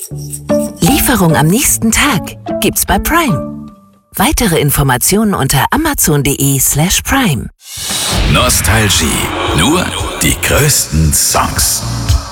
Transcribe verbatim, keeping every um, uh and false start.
Lieferung am nächsten Tag gibt's bei Prime. Weitere Informationen unter amazon.de slash prime. Nostalgie. Nur die größten Songs.